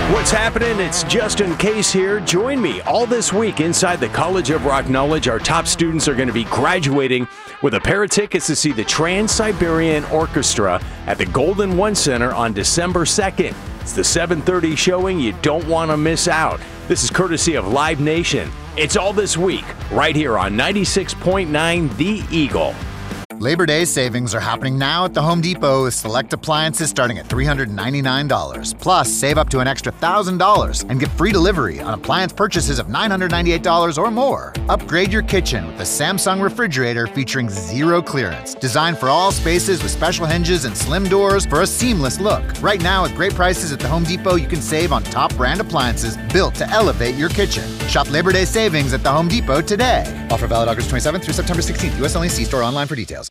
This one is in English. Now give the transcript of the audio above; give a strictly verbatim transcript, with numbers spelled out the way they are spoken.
What's happening? It's Justin Case here. Join me all this week inside the College of Rock Knowledge. Our top students are going to be graduating with a pair of tickets to see the Trans-Siberian Orchestra at the Golden One Center on December second. It's the seven thirty showing. You don't want to miss out. This is courtesy of Live Nation. It's all this week, right here on ninety-six point nine The Eagle. Labor Day savings are happening now at the Home Depot with select appliances starting at three hundred ninety-nine dollars. Plus, save up to an extra one thousand dollars and get free delivery on appliance purchases of nine hundred ninety-eight dollars or more. Upgrade your kitchen with the Samsung refrigerator featuring zero clearance. Designed for all spaces with special hinges and slim doors for a seamless look. Right now, with great prices at the Home Depot, you can save on top brand appliances built to elevate your kitchen. Shop Labor Day savings at the Home Depot today. Offer valid August twenty-seventh through September sixteenth. U S only. See store online for details.